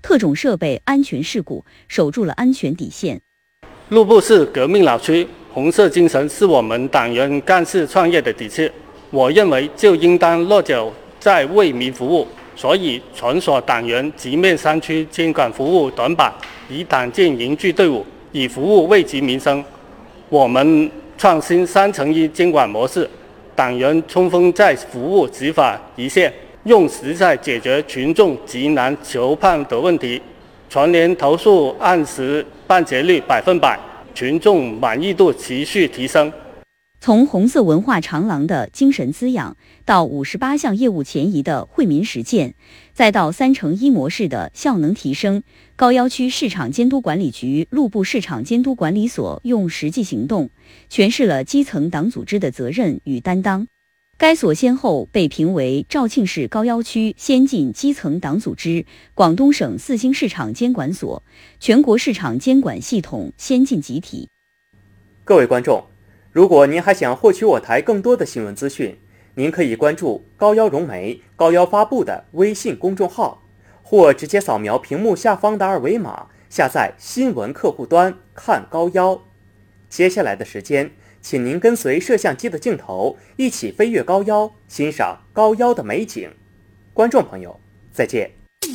特种设备安全事故，守住了安全底线。 路部是革命老区，红色精神是我们党员干事创业的底气。我认为就应当落脚在为民服务，所以全所党员直面山区监管服务短板，以党建凝聚队伍，以服务惠及民生。我们创新3乘1监管模式，党员冲锋在服务执法一线，用实在解决群众急难求判的问题，全年投诉按时办结率100%，群众满意度持续提升。 从红色文化长廊的精神滋养，到58项业务前移的惠民实践，再到3乘1模式的效能提升，高要区市场监督管理局路部市场监督管理所用实际行动，诠释了基层党组织的责任与担当。该所先后被评为肇庆市高要区先进基层党组织、广东省4星市场监管所、全国市场监管系统先进集体。 各位观众，如果您还想获取我台更多的新闻资讯，您可以关注高要融媒、高要发布的微信公众号，或直接扫描屏幕下方的2维码，下载新闻客户端看高要。接下来的时间，请您跟随摄像机的镜头，一起飞越高要，欣赏高要的美景。观众朋友，再见。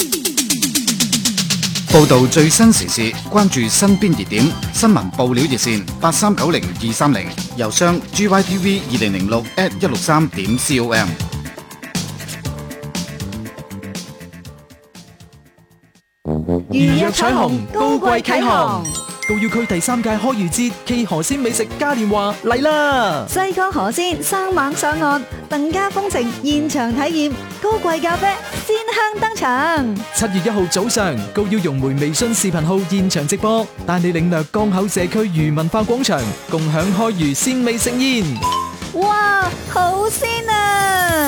報導最新時事，關注身邊熱點，新聞報料熱線8390-230，郵箱 gytv2006@163.com。 如約彩虹，高貴啟航。高要區第3屆開漁節暨河鮮美食嘉年華嚟啦！ 西江河鮮生猛上岸，鄧家風情現場體驗，高貴咖啡鮮香登場。 7月1號早上，高要融媒微信視頻號現場直播，帶你領略江口社區漁文化廣場，共享開漁鮮美盛宴。 哇，好鮮啊！